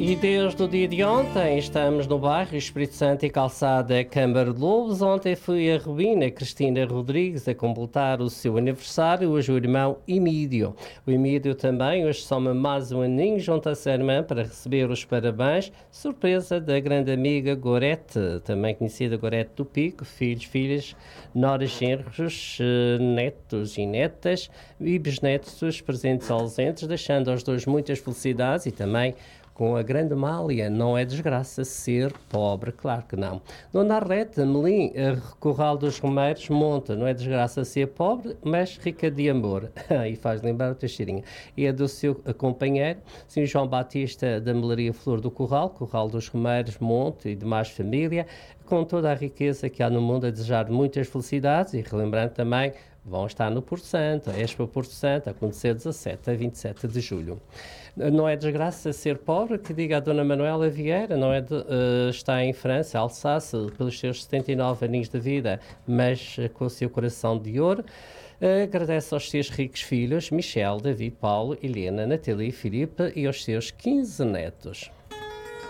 E desde o dia de ontem estamos no bairro Espírito Santo e Calçada Câmara de Lobos. Ontem foi a Rubina Cristina Rodrigues a completar o seu aniversário, hoje o irmão Emílio. O Emílio também hoje soma mais um aninho junto-se à irmã para receber os parabéns. Surpresa da grande amiga Gorete, também conhecida Gorete do Pico, filhos, filhas, noras, genros, netos e netas e bisnetos presentes e ausentes, deixando aos dois muitas felicidades e também com a grande Mália, não é desgraça ser pobre, claro que não. Dona Arlete Melim, Corral dos Romeiros, monta, não é desgraça ser pobre, mas rica de amor. E faz lembrar o Teixeirinha. E é do seu companheiro, Sr. João Batista da Melaria Flor do Corral, Corral dos Romeiros, Monte e demais família, com toda a riqueza que há no mundo, a desejar muitas felicidades e relembrando também, vão estar no Porto Santo, a Expo Porto Santo, a acontecer 17 a 27 de julho. Não é desgraça ser pobre, que diga a Dona Manuela Vieira, não é está em França, Alsácia, pelos seus 79 aninhos de vida, mas com o seu coração de ouro. Agradece aos seus ricos filhos, Michel, David, Paulo, Helena, Nathalie, Filipe e aos seus 15 netos.